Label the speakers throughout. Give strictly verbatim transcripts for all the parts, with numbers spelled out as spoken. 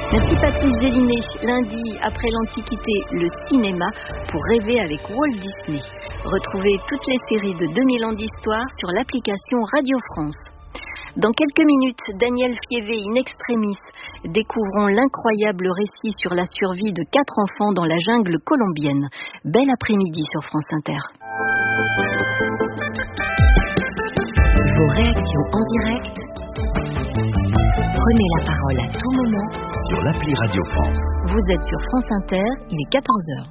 Speaker 1: Merci Patrice Gélinet. Lundi, après l'Antiquité, le cinéma pour rêver avec Walt Disney. Retrouvez toutes les séries de deux mille ans d'histoire sur l'application Radio France. Dans quelques minutes, Daniel Fievé in extremis. Découvrons l'incroyable récit sur la survie de quatre enfants dans la jungle colombienne. Bel après-midi sur France Inter. Vos réactions en direct. Prenez la parole à tout moment
Speaker 2: sur l'appli Radio France.
Speaker 1: Vous êtes sur France Inter, il est quatorze heures.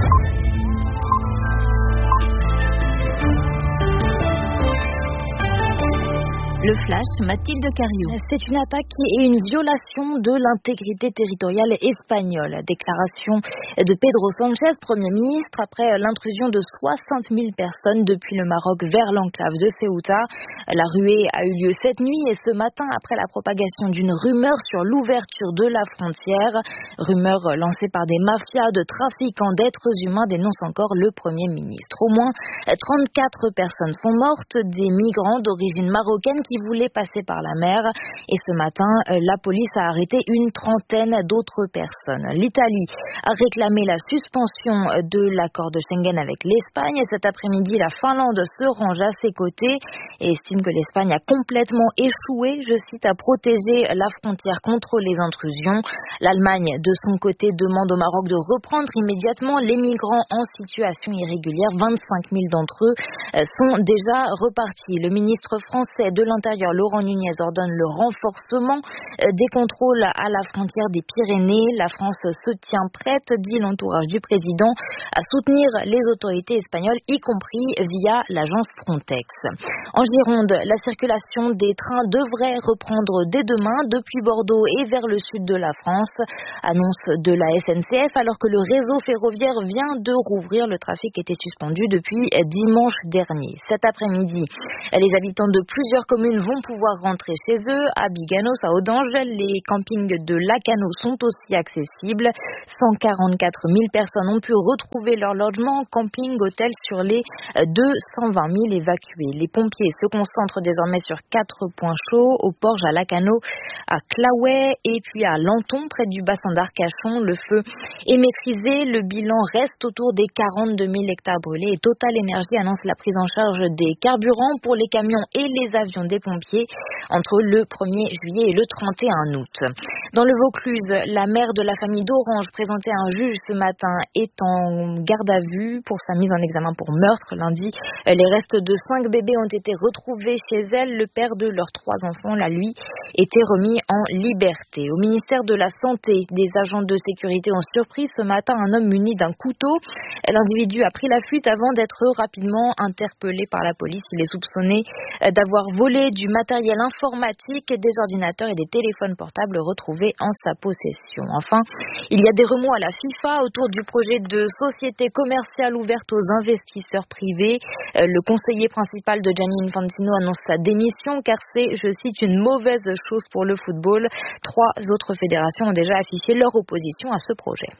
Speaker 1: Le flash, Mathilde Cariou.
Speaker 3: C'est une attaque et une violation de l'intégrité territoriale espagnole. Déclaration de Pedro Sánchez, Premier ministre, après l'intrusion de soixante mille personnes depuis le Maroc vers l'enclave de Ceuta. La ruée a eu lieu cette nuit et ce matin après la propagation d'une rumeur sur l'ouverture de la frontière. Rumeur lancée par des mafias de trafiquants d'êtres humains, dénonce encore le Premier ministre. Au moins trente-quatre personnes sont mortes, des migrants d'origine marocaine qui voulaient passer par la mer. Et ce matin, la police a arrêté une trentaine d'autres personnes. L'Italie a réclamé la suspension de l'accord de Schengen avec l'Espagne. Et cet après-midi, la Finlande se range à ses côtés et estime que l'Espagne a complètement échoué, je cite, à protéger la frontière contre les intrusions. L'Allemagne, de son côté, demande au Maroc de reprendre immédiatement les migrants en situation irrégulière. vingt-cinq mille d'entre eux sont déjà repartis. Le ministre français de l'Intérieur, Laurent Nunez, ordonne le renforcement des contrôles à la frontière des Pyrénées. La France se tient prête, dit l'entourage du président, à soutenir les autorités espagnoles, y compris via l'agence Frontex. En Gironde, la circulation des trains devrait reprendre dès demain depuis Bordeaux et vers le sud de la France. Annonce de la S N C F, alors que le réseau ferroviaire vient de rouvrir. Le trafic était suspendu depuis dimanche dernier. Cet après-midi, les habitants de plusieurs communes vont pouvoir rentrer chez eux. À Biganos, à Audange, les campings de Lacano sont aussi accessibles. cent quarante-quatre mille personnes ont pu retrouver leur logement en camping, hôtel sur les deux cent vingt mille évacués. Les pompiers se concentrent désormais sur quatre points chauds, au Porge, à Lacano, à Claouet et puis à Lanton, près du bassin d'Arcachon. Le feu est maîtrisé. Le bilan reste autour des quarante-deux mille hectares brûlés et Total Énergie annonce la prise en charge des carburants pour les camions et les avions des pompiers entre le premier juillet et le trente et un août. Dans le Vaucluse, la mère de la famille d'Orange, présentée à un juge ce matin, est en garde à vue pour sa mise en examen pour meurtre. Lundi, les restes de cinq bébés ont été retrouvés chez elle. Le père de leurs trois enfants, là, lui, était remis en liberté. Au ministère de la Santé, des agents de sécurité ont surpris ce matin un homme muni d'un couteau. L'individu a pris la fuite avant d'être rapidement interpellé par la police. Il est soupçonné d'avoir volé du matériel informatique, des ordinateurs et des téléphones portables retrouvés en sa possession. Enfin, il y a des remous à la FIFA autour du projet de société commerciale ouverte aux investisseurs privés. Le conseiller principal de Gianni Infantino annonce sa démission car c'est, je cite, une mauvaise chose pour le football. Trois autres fédérations ont déjà affiché leur opposition à ce projet.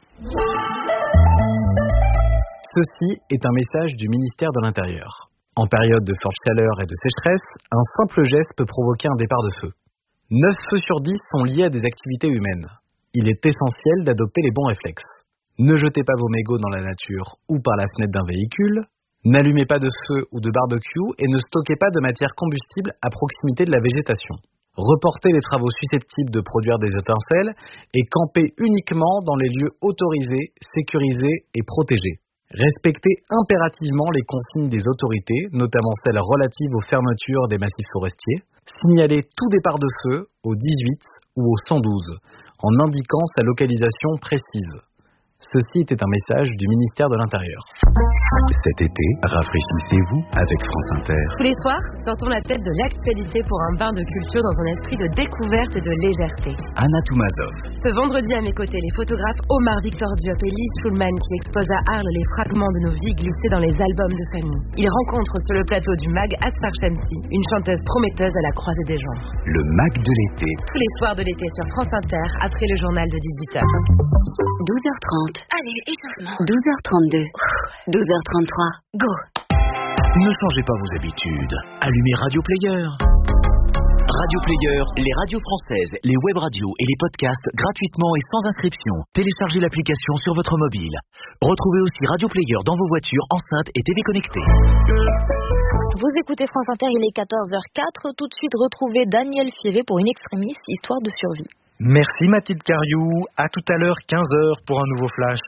Speaker 4: Ceci est un message du ministère de l'Intérieur. En période de forte chaleur et de sécheresse, un simple geste peut provoquer un départ de feu. neuf feux sur dix sont liés à des activités humaines. Il est essentiel d'adopter les bons réflexes. Ne jetez pas vos mégots dans la nature ou par la fenêtre d'un véhicule. N'allumez pas de feu ou de barbecue et ne stockez pas de matière combustible à proximité de la végétation. Reportez les travaux susceptibles de produire des étincelles et campez uniquement dans les lieux autorisés, sécurisés et protégés. Respectez impérativement les consignes des autorités, notamment celles relatives aux fermetures des massifs forestiers. Signalez tout départ de feu au dix-huit ou au cent douze, en indiquant sa localisation précise. Ceci était un message du ministère de l'Intérieur.
Speaker 2: Cet été, rafraîchissez-vous avec France Inter.
Speaker 5: Tous les soirs, sortons la tête de l'actualité pour un bain de culture dans un esprit de découverte et de légèreté.
Speaker 2: Anna Toumazov.
Speaker 5: Ce vendredi à mes côtés, les photographes Omar Victor Diop et Lise Schulman qui exposent à Arles les fragments de nos vies glissés dans les albums de famille. Ils rencontrent sur le plateau du Mag Asfar Shamsi, une chanteuse prometteuse à la croisée des genres.
Speaker 2: Le Mag de l'été.
Speaker 5: Tous les soirs de l'été sur France Inter, après le journal de dix-huit heures.
Speaker 1: douze heures trente. Allez, échauffement. douze heures trente-deux. douze heures trente-trois. Go.
Speaker 2: Ne changez pas vos habitudes. Allumez Radio Player. Radio Player, les radios françaises, les web radios et les podcasts gratuitement et sans inscription. Téléchargez l'application sur votre mobile. Retrouvez aussi Radio Player dans vos voitures, enceintes et T V connectées.
Speaker 3: Vous écoutez France Inter, il est quatorze heures quatre. Tout de suite, retrouvez Daniel Fievé pour une extrémiste, histoire de survie.
Speaker 6: Merci Mathilde Cariou. À tout à l'heure, quinze heures pour un nouveau flash.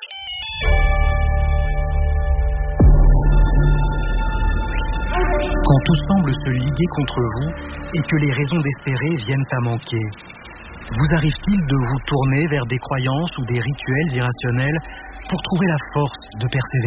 Speaker 6: Quand tout semble se liguer contre vous et que les raisons d'espérer viennent à manquer, vous arrive-t-il de vous tourner vers des croyances ou des rituels irrationnels pour trouver la force de persévérer ?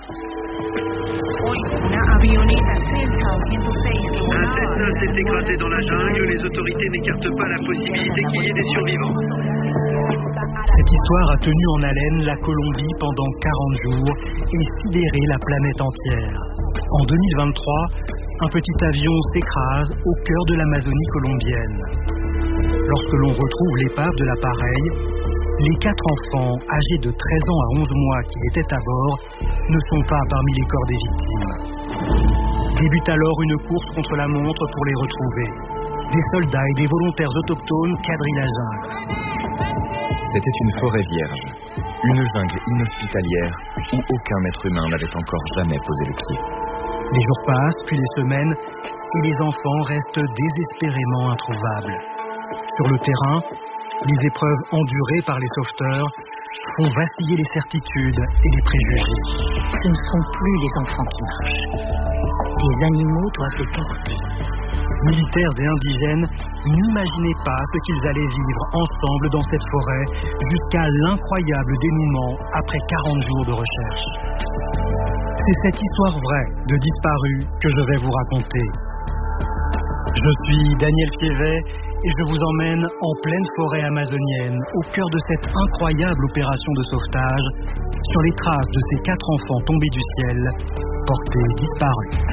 Speaker 7: Un Cessna s'est écrasé dans la jungle, les autorités n'écartent pas la possibilité qu'il y ait des survivants.
Speaker 6: Cette histoire a tenu en haleine la Colombie pendant quarante jours et sidéré la planète entière. En deux mille vingt-trois, un petit avion s'écrase au cœur de l'Amazonie colombienne. Lorsque l'on retrouve l'épave de l'appareil, les quatre enfants âgés de treize ans à onze mois qui étaient à bord ne sont pas parmi les corps des victimes. Débute alors une course contre la montre pour les retrouver. Des soldats et des volontaires autochtones quadrillent la jungle.
Speaker 2: C'était une forêt vierge, une jungle inhospitalière où aucun être humain n'avait encore jamais posé le pied.
Speaker 6: Les jours passent, puis les semaines, et les enfants restent désespérément introuvables. Sur le terrain, les épreuves endurées par les sauveteurs font vaciller les certitudes et les préjugés.
Speaker 8: Ce ne sont plus les enfants qui marchent. Les animaux doivent les porter.
Speaker 6: Militaires et indigènes n'imaginaient pas ce qu'ils allaient vivre ensemble dans cette forêt jusqu'à l'incroyable dénouement après quarante jours de recherche. C'est cette histoire vraie de disparus que je vais vous raconter. Je suis Daniel Fievé et je vous emmène en pleine forêt amazonienne, au cœur de cette incroyable opération de sauvetage, sur les traces de ces quatre enfants tombés du ciel, portés disparus.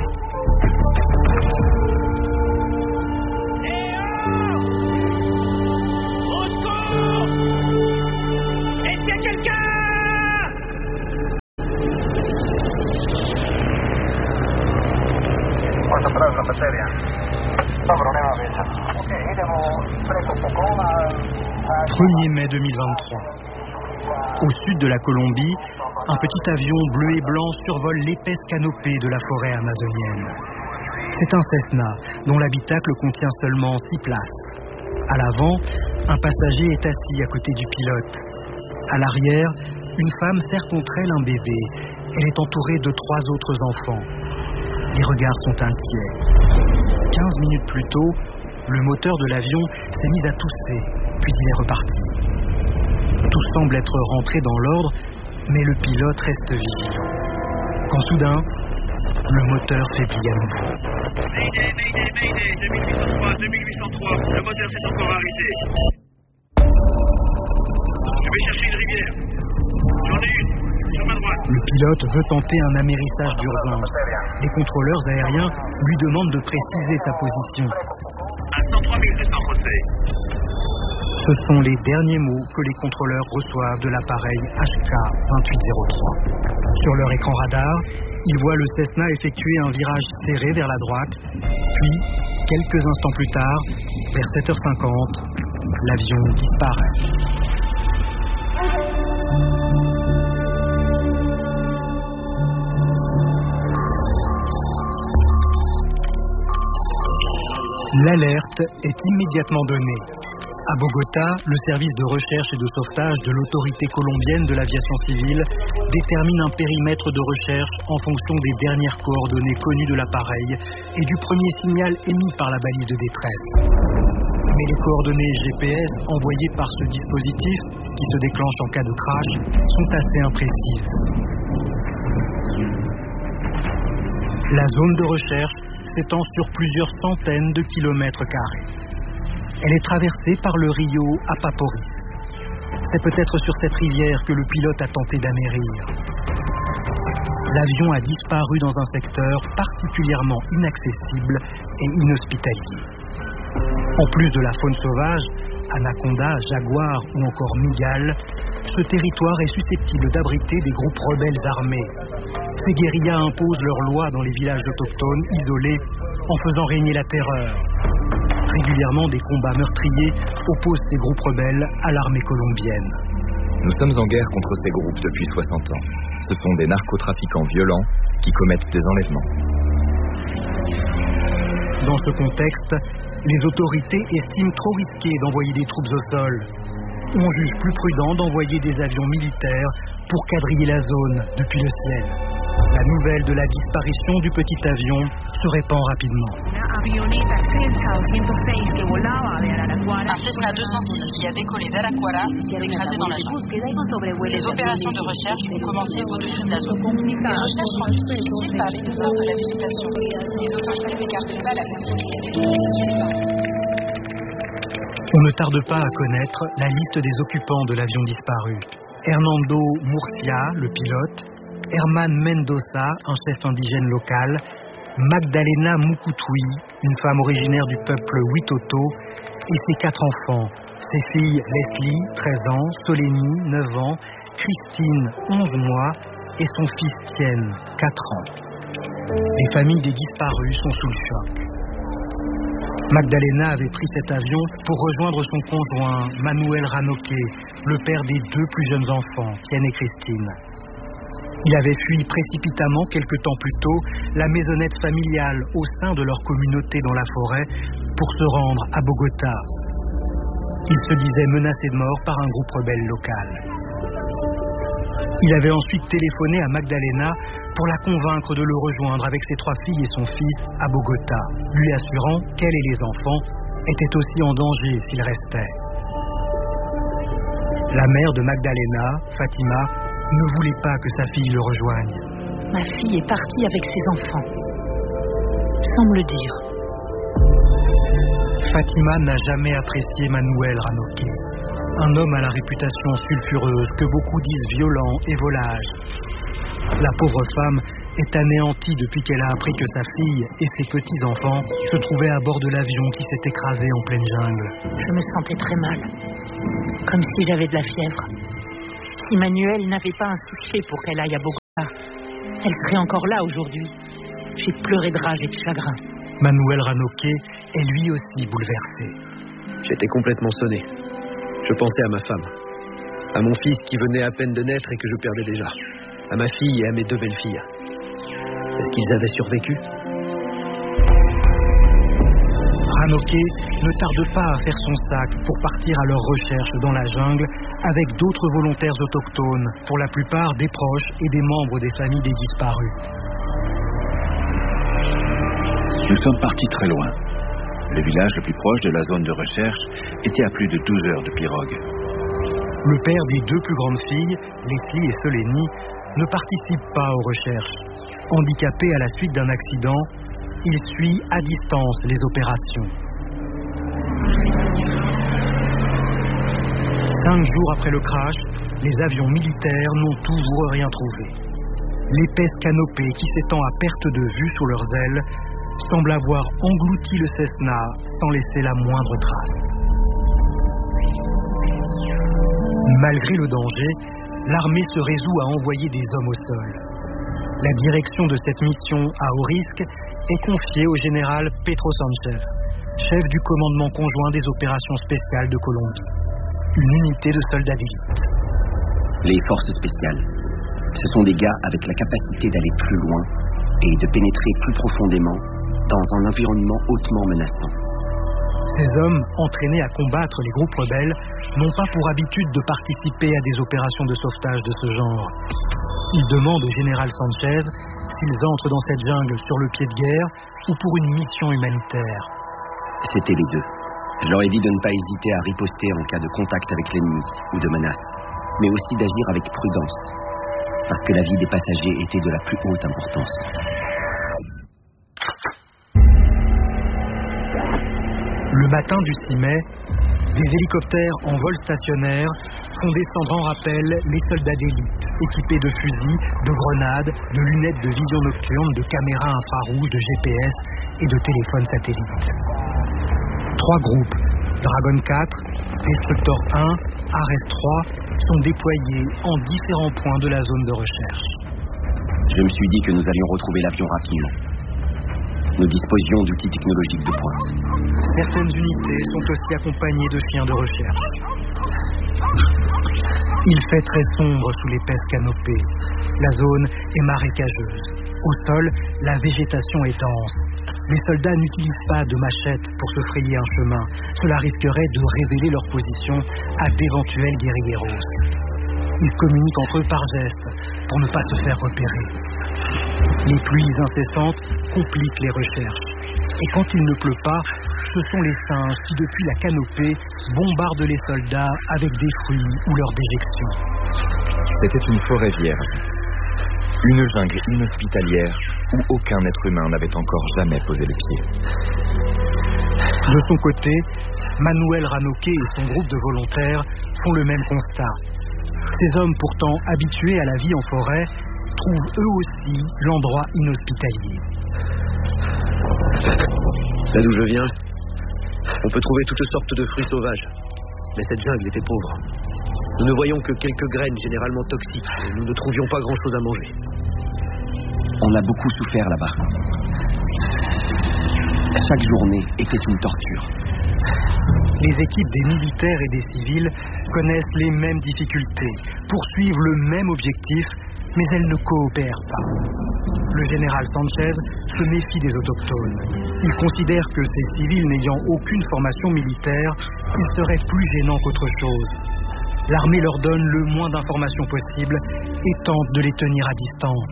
Speaker 6: premier mai deux mille vingt-trois. Au sud de la Colombie, un petit avion bleu et blanc survole l'épaisse canopée de la forêt amazonienne. C'est un Cessna dont l'habitacle contient seulement six places. À l'avant, un passager est assis à côté du pilote. À l'arrière, une femme serre contre elle un bébé. Elle est entourée de trois autres enfants. Les regards sont inquiets. Quinze minutes plus tôt, le moteur de l'avion s'est mis à tousser, puis il est reparti. Tout semble être rentré dans l'ordre, mais le pilote reste vigilant. Quand soudain, le moteur faiblit à nouveau.
Speaker 7: Mayday, Mayday, Mayday, deux mille huit cent trois, deux mille huit cent trois, le moteur s'est encore arrêté. Je vais chercher une rivière. J'en ai une, sur ma droite.
Speaker 6: Le pilote veut tenter un amérissage d'urgence. Les contrôleurs aériens lui demandent de préciser sa position.
Speaker 7: À cent trois mille deux cents, José.
Speaker 6: Ce sont les derniers mots que les contrôleurs reçoivent de l'appareil H K vingt-huit zéro trois. Sur leur écran radar, ils voient le Cessna effectuer un virage serré vers la droite, puis, quelques instants plus tard, vers sept heures cinquante, l'avion disparaît. L'alerte est immédiatement donnée. À Bogota, le service de recherche et de sauvetage de l'autorité colombienne de l'aviation civile détermine un périmètre de recherche en fonction des dernières coordonnées connues de l'appareil et du premier signal émis par la balise de détresse. Mais les coordonnées G P S envoyées par ce dispositif, qui se déclenche en cas de crash, sont assez imprécises. La zone de recherche s'étend sur plusieurs centaines de kilomètres carrés. Elle est traversée par le Rio Apapori. C'est peut-être sur cette rivière que le pilote a tenté d'amérir. L'avion a disparu dans un secteur particulièrement inaccessible et inhospitalier. En plus de la faune sauvage, anacondas, jaguars ou encore migales, ce territoire est susceptible d'abriter des groupes rebelles armés. Ces guérillas imposent leurs lois dans les villages autochtones isolés en faisant régner la terreur. Régulièrement, des combats meurtriers opposent ces groupes rebelles à l'armée colombienne.
Speaker 9: Nous sommes en guerre contre ces groupes depuis soixante ans. Ce sont des narcotrafiquants violents qui commettent des enlèvements.
Speaker 6: Dans ce contexte, les autorités estiment trop risqué d'envoyer des troupes au sol. On juge plus prudent d'envoyer des avions militaires pour quadriller la zone depuis le ciel. La nouvelle de la disparition du petit avion se répand rapidement.
Speaker 10: Un Cessna deux cent dix qui a décollé d'Araquara s'est écrasé dans la jungle. Les opérations de recherche ont commencé au-dessus de la zone. Les recherches rendues difficiles par l'épaisseur de la végétation. Les autorités n'écartent pas la possibilité.
Speaker 6: On ne tarde pas à connaître la liste des occupants de l'avion disparu. Hernando Murcia, le pilote, Herman Mendoza, un chef indigène local, Magdalena Mukutui, une femme originaire du peuple Witoto, et ses quatre enfants, ses filles Leslie, treize ans, Solénie, neuf ans, Christine, onze mois, et son fils Tienne, quatre ans. Les familles des disparus sont sous le choc. Magdalena avait pris cet avion pour rejoindre son conjoint, Manuel Ranoque, le père des deux plus jeunes enfants, Tienne et Christine. Il avait fui précipitamment quelque temps plus tôt la maisonnette familiale au sein de leur communauté dans la forêt pour se rendre à Bogota. Il se disait menacé de mort par un groupe rebelle local. Il avait ensuite téléphoné à Magdalena pour la convaincre de le rejoindre avec ses trois filles et son fils à Bogota, lui assurant qu'elle et les enfants étaient aussi en danger s'ils restaient. La mère de Magdalena, Fatima, ne voulait pas que sa fille le rejoigne.
Speaker 8: Ma fille est partie avec ses enfants, sans me le dire.
Speaker 6: Fatima n'a jamais apprécié Manuel Ranoque, un homme à la réputation sulfureuse que beaucoup disent violent et volage. La pauvre femme est anéantie depuis qu'elle a appris que sa fille et ses petits-enfants se trouvaient à bord de l'avion qui s'est écrasé en pleine jungle.
Speaker 8: Je me sentais très mal, comme si j'avais de la fièvre. Si Manuel n'avait pas insisté pour qu'elle aille à Bogota, elle serait encore là aujourd'hui. J'ai pleuré de rage et de chagrin.
Speaker 6: Manuel Ranoque est lui aussi bouleversé.
Speaker 11: J'étais complètement sonné. Je pensais à ma femme, à mon fils qui venait à peine de naître et que je perdais déjà, à ma fille et à mes deux belles-filles. Est-ce qu'ils avaient survécu?
Speaker 6: Ranoque ne tarde pas à faire son sac pour partir à leur recherche dans la jungle avec d'autres volontaires autochtones, pour la plupart des proches et des membres des familles des disparus.
Speaker 12: Nous sommes partis très loin. Le village le plus proche de la zone de recherche était à plus de douze heures de pirogue.
Speaker 6: Le père des deux plus grandes filles, Leslie et Solénie, ne participe pas aux recherches. Handicapé à la suite d'un accident, il suit à distance les opérations. Cinq jours après le crash, les avions militaires n'ont toujours rien trouvé. L'épaisse canopée qui s'étend à perte de vue sous leurs ailes semble avoir englouti le Cessna sans laisser la moindre trace. Malgré le danger, l'armée se résout à envoyer des hommes au sol. La direction de cette mission à haut risque est confiée au général Pedro Sanchez, chef du commandement conjoint des opérations spéciales de Colombie, une unité de soldats d'élite.
Speaker 13: Les forces spéciales, ce sont des gars avec la capacité d'aller plus loin et de pénétrer plus profondément dans un environnement hautement menaçant.
Speaker 6: Ces hommes, entraînés à combattre les groupes rebelles, n'ont pas pour habitude de participer à des opérations de sauvetage de ce genre. Ils demandent au général Sanchez s'ils entrent dans cette jungle sur le pied de guerre ou pour une mission humanitaire.
Speaker 13: C'était les deux. Je leur ai dit de ne pas hésiter à riposter en cas de contact avec l'ennemi ou de menace, mais aussi d'agir avec prudence, parce que la vie des passagers était de la plus haute importance.
Speaker 6: Le matin du six mai, des hélicoptères en vol stationnaire font descendre en rappel les soldats d'élite, équipés de fusils, de grenades, de lunettes de vision nocturne, de caméras infrarouges, de G P S et de téléphones satellites. Trois groupes, Dragon quatre, Destructor un, Ares trois, sont déployés en différents points de la zone de recherche.
Speaker 13: Je me suis dit que nous allions retrouver l'avion rapidement. Nous disposions d'outils technologiques de pointe.
Speaker 6: Certaines unités sont aussi accompagnées de chiens de recherche. Il fait très sombre sous l'épaisse canopée. La zone est marécageuse. Au sol, la végétation est dense. Les soldats n'utilisent pas de machettes pour se frayer un chemin. Cela risquerait de révéler leur position à d'éventuels guérilleros. Ils communiquent entre eux par gestes pour ne pas se faire repérer. Les pluies incessantes compliquent les recherches. Et quand il ne pleut pas, ce sont les singes qui, depuis la canopée, bombardent les soldats avec des fruits ou leurs déjections.
Speaker 9: C'était une forêt vierge. Une jungle inhospitalière où aucun être humain n'avait encore jamais posé les pieds.
Speaker 6: De son côté, Manuel Ranoque et son groupe de volontaires font le même constat. Ces hommes pourtant habitués à la vie en forêt trouvent eux aussi l'endroit inhospitalier.
Speaker 11: Là d'où je viens, on peut trouver toutes sortes de fruits sauvages. Mais cette jungle était pauvre. Nous ne voyions que quelques graines généralement toxiques et nous ne trouvions pas grand-chose à manger.
Speaker 13: On a beaucoup souffert là-bas. Chaque journée était une torture.
Speaker 6: Les équipes des militaires et des civils connaissent les mêmes difficultés, poursuivent le même objectif, mais elles ne coopèrent pas. Le général Sanchez se méfie des autochtones. Il considère que ces civils n'ayant aucune formation militaire, ils seraient plus gênants qu'autre chose. L'armée leur donne le moins d'informations possible et tente de les tenir à distance.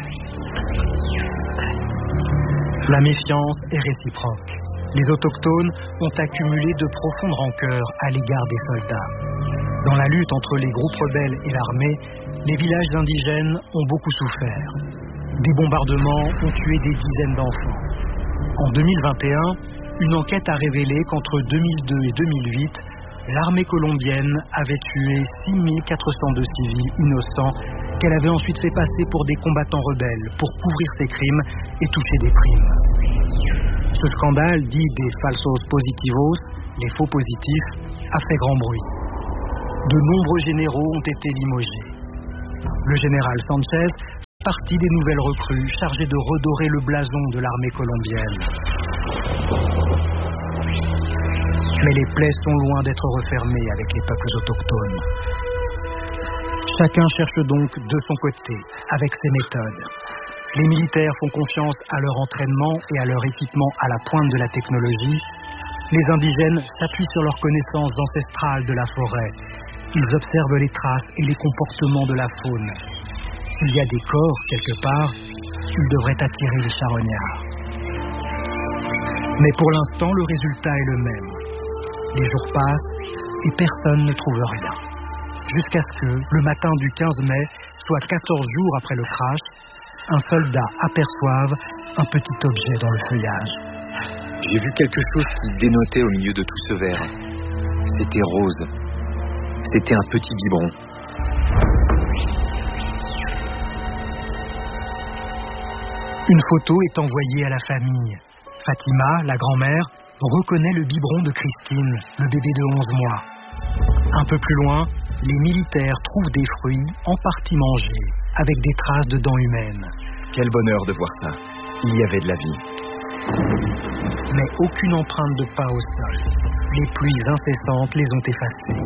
Speaker 6: La méfiance est réciproque. Les autochtones ont accumulé de profondes rancœurs à l'égard des soldats. Dans la lutte entre les groupes rebelles et l'armée, les villages indigènes ont beaucoup souffert. Des bombardements ont tué des dizaines d'enfants. En deux mille vingt et un, une enquête a révélé qu'entre deux mille deux et deux mille huit, l'armée colombienne avait tué six mille quatre cent deux civils innocents qu'elle avait ensuite fait passer pour des combattants rebelles pour couvrir ses crimes et toucher des primes. Ce scandale, dit des falsos positivos, les faux positifs, a fait grand bruit. De nombreux généraux ont été limogés. Le général Sanchez fait partie des nouvelles recrues chargées de redorer le blason de l'armée colombienne. Mais les plaies sont loin d'être refermées avec les peuples autochtones. Chacun cherche donc de son côté, avec ses méthodes. Les militaires font confiance à leur entraînement et à leur équipement à la pointe de la technologie. Les indigènes s'appuient sur leurs connaissances ancestrales de la forêt. Ils observent les traces et les comportements de la faune. S'il y a des corps quelque part, ils devraient attirer les charognards. Mais pour l'instant, le résultat est le même. Les jours passent et personne ne trouve rien. Jusqu'à ce que, le matin du quinze mai, soit quatorze jours après le crash, un soldat aperçoive un petit objet dans le feuillage.
Speaker 9: J'ai vu quelque chose qui dénotait au milieu de tout ce vert. C'était rose. C'était un petit biberon.
Speaker 6: Une photo est envoyée à la famille. Fatima, la grand-mère, reconnaît le biberon de Christine, le bébé de onze mois. Un peu plus loin, les militaires trouvent des fruits en partie mangés, avec des traces de dents humaines.
Speaker 9: Quel bonheur de voir ça. Il y avait de la vie.
Speaker 6: Mais aucune empreinte de pas au sol. Les pluies incessantes les ont effacées.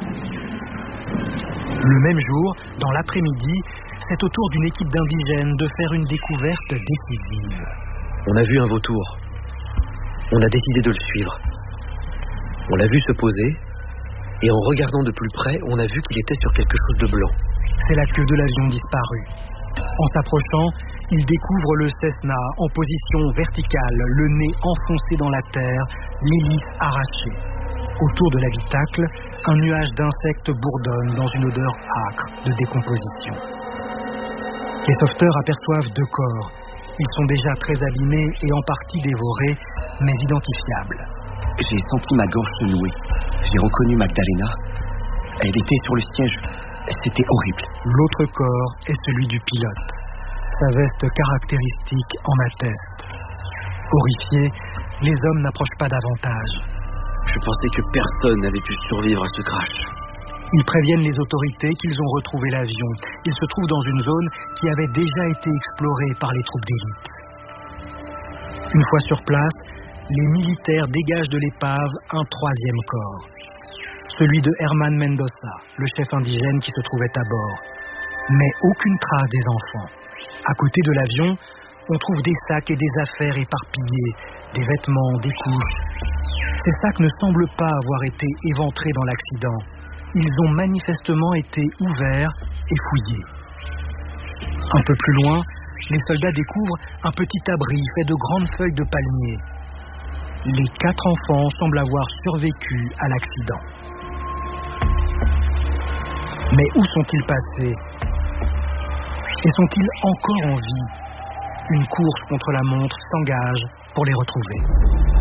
Speaker 6: Le même jour, dans l'après-midi, c'est au tour d'une équipe d'indigènes de faire une découverte décisive.
Speaker 11: On a vu un vautour. On a décidé de le suivre. On l'a vu se poser, et en regardant de plus près, on a vu qu'il était sur quelque chose de blanc.
Speaker 6: C'est la queue de l'avion disparu. En s'approchant, il découvre le Cessna en position verticale, le nez enfoncé dans la terre, l'hélice arrachée. Autour de l'habitacle, un nuage d'insectes bourdonne dans une odeur âcre de décomposition. Les sauveteurs aperçoivent deux corps. Ils sont déjà très abîmés et en partie dévorés, mais identifiables.
Speaker 13: J'ai senti ma gorge se nouer. J'ai reconnu Magdalena. Elle était sur le siège. C'était horrible.
Speaker 6: L'autre corps est celui du pilote. Sa veste caractéristique en atteste. Horrifiés, les hommes n'approchent pas davantage.
Speaker 11: Je pensais que personne n'avait pu survivre à ce crash.
Speaker 6: Ils préviennent les autorités qu'ils ont retrouvé l'avion. Il se trouve dans une zone qui avait déjà été explorée par les troupes d'élite. Une fois sur place, les militaires dégagent de l'épave un troisième corps. Celui de Herman Mendoza, le chef indigène qui se trouvait à bord. Mais aucune trace des enfants. À côté de l'avion, on trouve des sacs et des affaires éparpillées, des vêtements, des couches. Ces sacs ne semblent pas avoir été éventrés dans l'accident. Ils ont manifestement été ouverts et fouillés. Un peu plus loin, les soldats découvrent un petit abri fait de grandes feuilles de palmier. Les quatre enfants semblent avoir survécu à l'accident. Mais où sont-ils passés? Et sont-ils encore en vie? Une course contre la montre s'engage pour les retrouver.